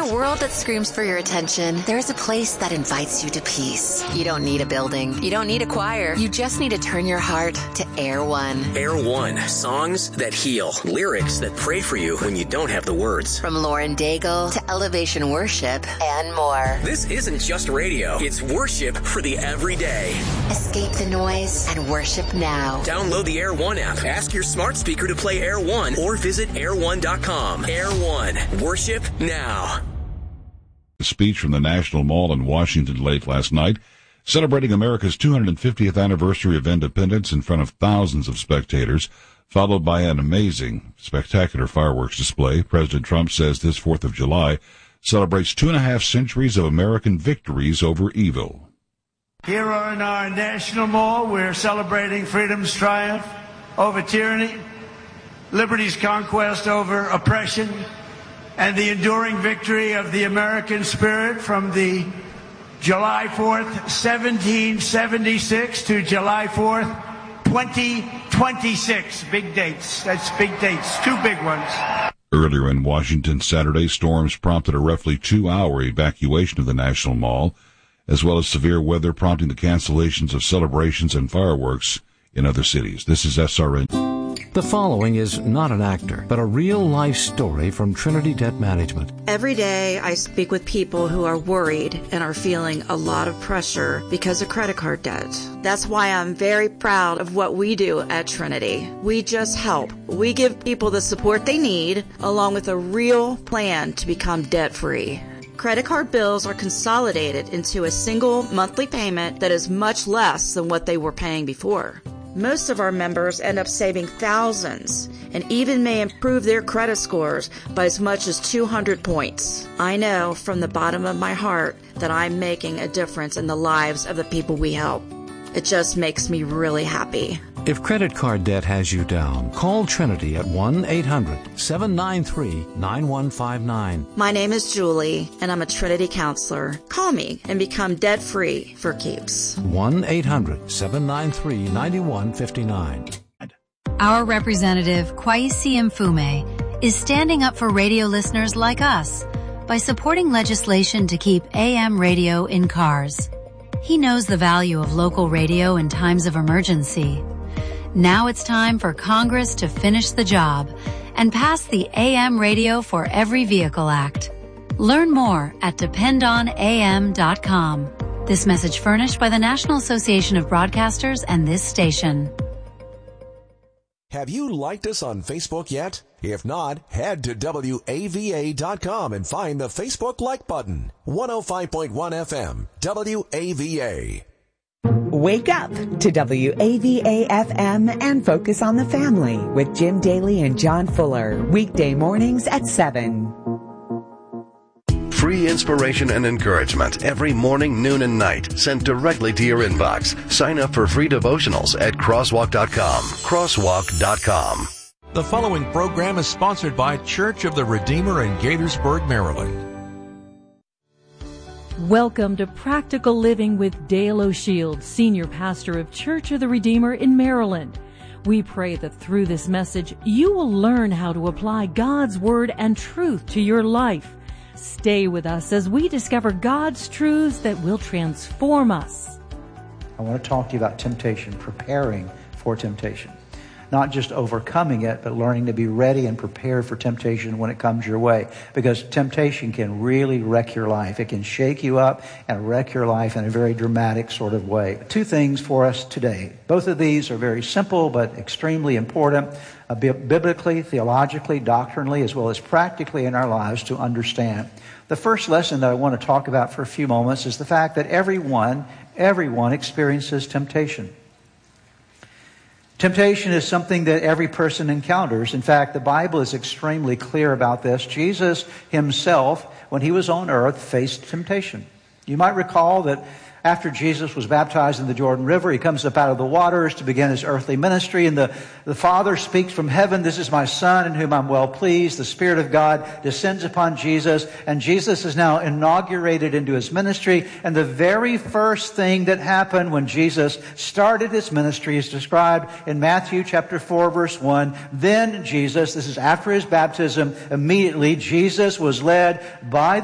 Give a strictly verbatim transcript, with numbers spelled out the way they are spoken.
a world that screams for your attention, there's a place that invites you to peace. You don't need a building. You don't need a choir. You just need to turn your heart to Air One. Air One. Songs that heal. Lyrics that pray for you when you don't have the words. From Lauren Daigle to Elevation Worship and more. This isn't just radio. It's worship for the everyday. Escape the noise and worship now. Download the Air One app. Ask your smart speaker to play Air One or visit air one dot com. Air One. Worship now. A speech from the National Mall in Washington late last night, celebrating America's two hundred fiftieth anniversary of independence in front of thousands of spectators, followed by an amazing, spectacular fireworks display. President Trump says this fourth of July celebrates two and a half centuries of American victories over evil. Here in our National Mall, we're celebrating freedom's triumph over tyranny, liberty's conquest over oppression, and the enduring victory of the American spirit from the July fourth, seventeen seventy-six to July fourth, twenty twenty-six. Big dates. That's big dates. Two big ones. Earlier in Washington Saturday, storms prompted a roughly two-hour evacuation of the National Mall, as well as severe weather prompting the cancellations of celebrations and fireworks in other cities. This is S R N. The following is not an actor, but a real-life story from Trinity Debt Management. Every day I speak with people who are worried and are feeling a lot of pressure because of credit card debt. That's why I'm very proud of what we do at Trinity. We just help. We give people the support they need, along with a real plan to become debt-free. Credit card bills are consolidated into a single monthly payment that is much less than what they were paying before. Most of our members end up saving thousands and even may improve their credit scores by as much as two hundred points. I know from the bottom of my heart that I'm making a difference in the lives of the people we help. It just makes me really happy. If credit card debt has you down, call Trinity at one eight hundred seven nine three nine one five nine. My name is Julie, and I'm a Trinity counselor. Call me and become debt-free for keeps. one eight hundred seven nine three nine one five nine. Our representative, Kwesi Mfume, is standing up for radio listeners like us by supporting legislation to keep A M radio in cars. He knows the value of local radio in times of emergency. Now it's time for Congress to finish the job and pass the A M Radio for Every Vehicle Act. Learn more at depend on A M dot com. This message furnished by the National Association of Broadcasters and this station. Have you liked us on Facebook yet? If not, head to W A V A dot com and find the Facebook like button. one oh five point one F M, W A V A. Wake up to W A V A F M and focus on the family with Jim Daly and John Fuller. Weekday mornings at seven. Free inspiration and encouragement every morning, noon, and night, sent directly to your inbox. Sign up for free devotionals at crosswalk dot com. crosswalk dot com. The following program is sponsored by Church of the Redeemer in Gaithersburg, Maryland. Welcome to Practical Living with Dale O'Shields, Senior Pastor of Church of the Redeemer in Maryland. We pray that through this message, you will learn how to apply God's Word and truth to your life. Stay with us as we discover God's truths that will transform us. I want to talk to you about temptation, preparing for temptation. Not just overcoming it, but learning to be ready and prepared for temptation when it comes your way. Because temptation can really wreck your life. It can shake you up and wreck your life in a very dramatic sort of way. Two things for us today. Both of these are very simple but extremely important, uh, biblically, theologically, doctrinally, as well as practically in our lives to understand. The first lesson that I want to talk about for a few moments is the fact that everyone, everyone experiences temptation. Temptation is something that every person encounters. In fact, the Bible is extremely clear about this. Jesus himself, when he was on earth, faced temptation. You might recall that after Jesus was baptized in the Jordan River, he comes up out of the waters to begin his earthly ministry, and the, the Father speaks from heaven, "This is my Son in whom I'm well pleased." The Spirit of God descends upon Jesus, and Jesus is now inaugurated into his ministry. And the very first thing that happened when Jesus started his ministry is described in Matthew chapter four, verse one. Then Jesus, this is after his baptism, immediately Jesus was led by